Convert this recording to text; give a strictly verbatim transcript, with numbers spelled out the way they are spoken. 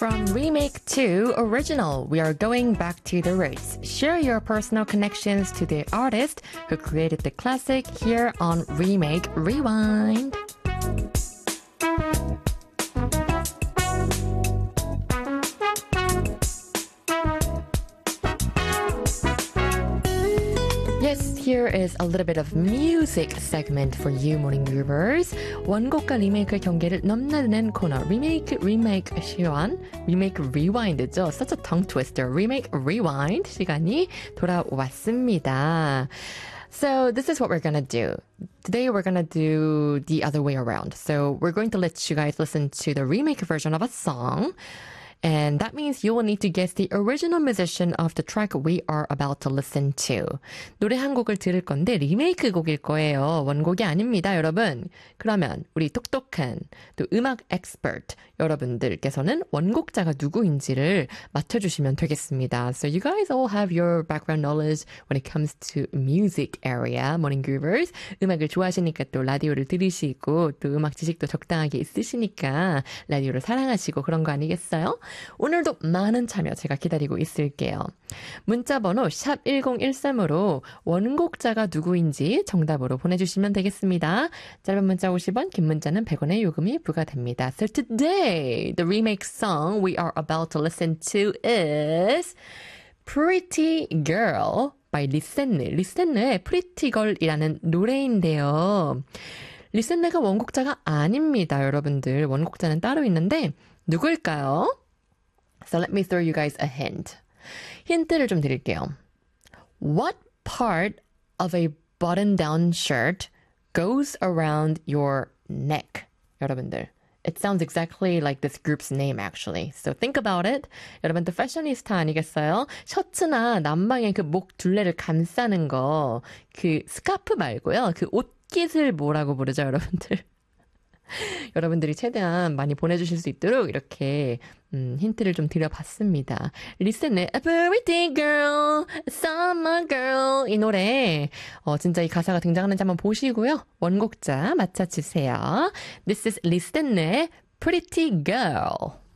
From remake to original, we are going back to the roots. Share your personal connections to the artist who created the classic here on Remake Rewind. Yes, here is a little bit of music segment for you morning groovers. 원곡과 리메이크 경계를 넘나드는 코너 Remake Remake 시간 Remake Rewind죠. Such a tongue twister. Remake Rewind 시간이 돌아왔습니다. So this is what we're gonna do. Today we're gonna do the other way around. So we're going to let you guys listen to the remake version of a song. And that means you will need to guess the original musician of the track we are about to listen to. 노래 한 곡을 들을 건데 리메이크 곡일 거예요. 원곡이 아닙니다, 여러분. 그러면 우리 똑똑한 또 음악 엑스퍼트 여러분들께서는 원곡자가 누구인지를 맞춰주시면 되겠습니다. So you guys all have your background knowledge when it comes to music area, morning groovers. 음악을 좋아하시니까 또 라디오를 들으시고 또 음악 지식도 적당하게 있으시니까 라디오를 사랑하시고 그런 거 아니겠어요? 오늘도 많은 참여 제가 기다리고 있을게요. 문자번호 샵 일공일삼으로 원곡자가 누구인지 정답으로 보내주시면 되겠습니다. 짧은 문자 오십 원, 긴 문자는 백 원의 요금이 부과됩니다. So today, the remake song we are about to listen to is Pretty Girl by 리센느. 리센느의 Pretty Girl이라는 노래인데요. 리센느가 원곡자가 아닙니다, 여러분들. 원곡자는 따로 있는데 누구일까요? So let me throw you guys a hint. 힌트를 좀 드릴게요. What part of a button-down shirt goes around your neck? 여러분들. It sounds exactly like this group's name actually. So think about it. 여러분들 패셔니스타 아니겠어요? 셔츠나 남방의 그 목 둘레를 감싸는 거, 그 스카프 말고요. 그 옷깃을 뭐라고 부르죠, 여러분들? 여러분들이 최대한 많이 보내주실 수 있도록 이렇게 음, 힌트를 좀 드려봤습니다. 리센의 A Pretty Girl, Summer Girl 이 노래 어, 진짜 이 가사가 등장하는지 한번 보시고요. 원곡자 맞춰주세요. This is 리센의 Pretty Girl.